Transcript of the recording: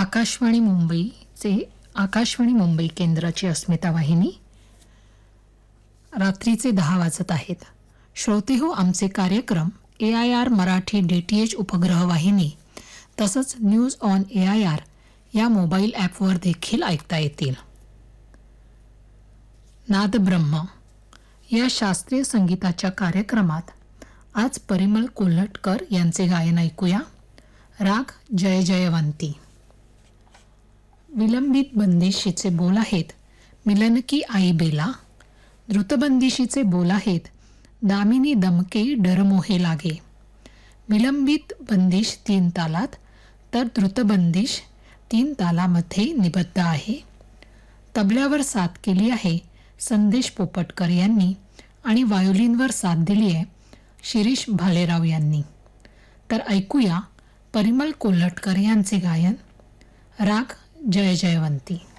आकाशवाणी मुंबई केंद्राची अस्मिता वाहिनी. रात्रीचे 10 वाजत आहेत. श्रोते हो, आमचे कार्यक्रम AIR मराठी DTH उपग्रह वाहिनी तसंच न्यूज ऑन AIR या मोबाईल ॲपवर देखील ऐकता येतील. नादब्रह्म या शास्त्रीय संगीताच्या कार्यक्रमात आज परिमल कोल्हटकर यांचे गायन ऐकूया. राग जय जयवंती. विलंबित बंदिशीचे बोल आहेत मिलन की आई बेला. द्रुतबंदिशीचे बोल आहेत दामिनी दमके डर मोहे लागे. विलंबित बंदिश 3 तालात तर द्रुतबंदिश 3 तालामध्ये निबद्ध आहे. तबल्यावर साथ केली आहे संदेश पोपटकर यांनी आणि व्हायोलिनवर साथ दिली आहे शिरीष भालेराव यांनी. तर ऐकूया परिमल कोल्हटकर यांचे गायन राग जय जयवंती.